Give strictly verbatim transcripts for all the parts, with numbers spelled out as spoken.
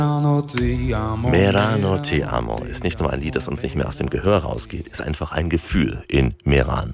Merano Te Amo ist nicht nur ein Lied, das uns nicht mehr aus dem Gehör rausgeht, ist einfach ein Gefühl in Meran.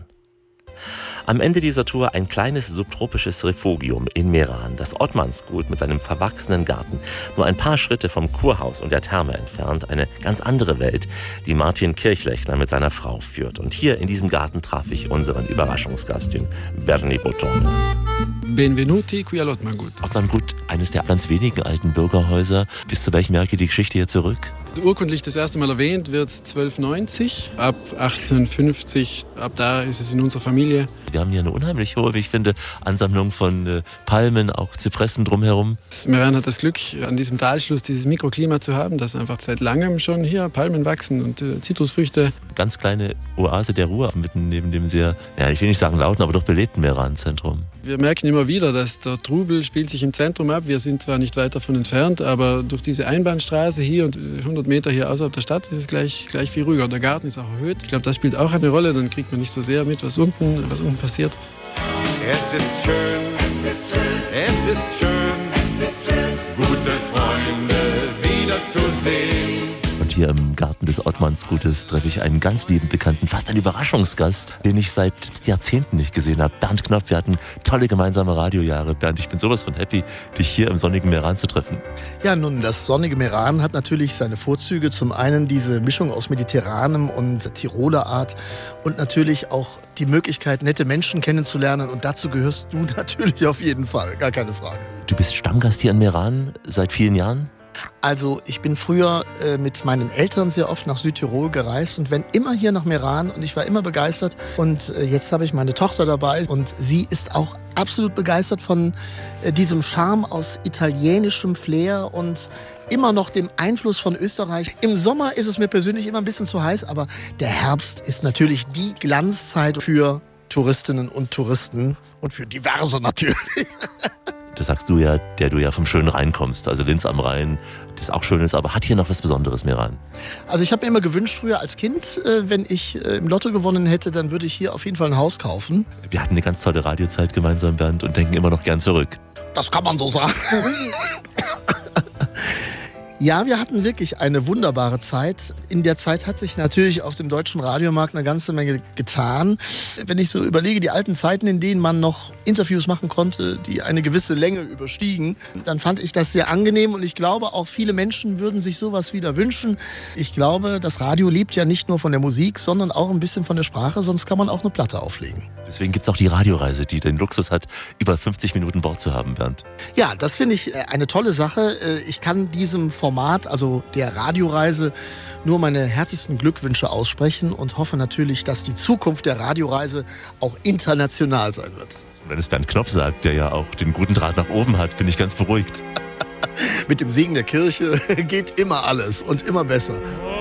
Am Ende dieser Tour ein kleines subtropisches Refugium in Meran, das Ottmansgut mit seinem verwachsenen Garten, nur ein paar Schritte vom Kurhaus und der Therme entfernt, eine ganz andere Welt, die Martin Kirchlechner mit seiner Frau führt. Und hier in diesem Garten traf ich unseren Überraschungsgast, den Bernie Bottone. Benvenuti qui all'Ottmangut. Ottmangut, eines der ganz wenigen alten Bürgerhäuser. Bis zu welchem Jahr geht die Geschichte hier zurück? Urkundlich das erste Mal erwähnt wird zwölfhundertneunzig. Ab achtzehnhundertfünfzig, ab da ist es in unserer Familie. Wir haben hier eine unheimlich hohe, wie ich finde, Ansammlung von äh, Palmen, auch Zypressen drumherum. Meran hat das Glück, an diesem Talschluss dieses Mikroklima zu haben, dass einfach seit langem schon hier Palmen wachsen und äh, Zitrusfrüchte. Ganz kleine Oase der Ruhe, mitten neben dem sehr, ja, ich will nicht sagen lauten, aber doch belebten Meran-Zentrum. Wir merken immer wieder, dass der Trubel spielt sich im Zentrum ab. Wir sind zwar nicht weit davon entfernt, aber durch diese Einbahnstraße hier und hundert Meter hier außerhalb der Stadt ist es gleich, gleich viel ruhiger. Der Garten ist auch erhöht. Ich glaube, das spielt auch eine Rolle. Dann kriegt man nicht so sehr mit, was unten, was unten passiert. Es ist schön, es ist schön, es ist schön, es ist schön, gute Freunde wiederzusehen. Und hier im Garten des Ottmansgutes treffe ich einen ganz lieben Bekannten, fast einen Überraschungsgast, den ich seit Jahrzehnten nicht gesehen habe. Bernd Knopf, wir hatten tolle gemeinsame Radiojahre. Bernd, ich bin sowas von happy, dich hier im sonnigen Meran zu treffen. Ja, nun, das sonnige Meran hat natürlich seine Vorzüge. Zum einen diese Mischung aus mediterranem und Tiroler Art und natürlich auch die Möglichkeit, nette Menschen kennenzulernen. Und dazu gehörst du natürlich auf jeden Fall, gar keine Frage. Du bist Stammgast hier in Meran seit vielen Jahren? Also ich bin früher äh, mit meinen Eltern sehr oft nach Südtirol gereist und wenn immer hier nach Meran und ich war immer begeistert. Und äh, jetzt habe ich meine Tochter dabei und sie ist auch absolut begeistert von äh, diesem Charme aus italienischem Flair und immer noch dem Einfluss von Österreich. Im Sommer ist es mir persönlich immer ein bisschen zu heiß, aber der Herbst ist natürlich die Glanzzeit für Touristinnen und Touristen und für Diverse natürlich. Das sagst du ja, der du ja vom schönen Rhein kommst, also Linz am Rhein, das auch schön ist, aber hat hier noch was Besonderes, Meran? Also ich habe mir immer gewünscht, früher als Kind, äh, wenn ich äh, im Lotto gewonnen hätte, dann würde ich hier auf jeden Fall ein Haus kaufen. Wir hatten eine ganz tolle Radiozeit gemeinsam, Bernd, und denken immer noch gern zurück. Das kann man so sagen. Ja, wir hatten wirklich eine wunderbare Zeit. In der Zeit hat sich natürlich auf dem deutschen Radiomarkt eine ganze Menge getan. Wenn ich so überlege, die alten Zeiten, in denen man noch Interviews machen konnte, die eine gewisse Länge überstiegen, dann fand ich das sehr angenehm und ich glaube, auch viele Menschen würden sich sowas wieder wünschen. Ich glaube, das Radio lebt ja nicht nur von der Musik, sondern auch ein bisschen von der Sprache, sonst kann man auch eine Platte auflegen. Deswegen gibt es auch die Radioreise, die den Luxus hat, über fünfzig Minuten Bord zu haben, Bernd. Ja, das finde ich eine tolle Sache. Ich kann diesem Format, also der Radioreise, nur meine herzlichsten Glückwünsche aussprechen und hoffe natürlich, dass die Zukunft der Radioreise auch international sein wird. Und wenn es Bernd Knopf sagt, der ja auch den guten Draht nach oben hat, bin ich ganz beruhigt. Mit dem Segen der Kirche geht immer alles und immer besser.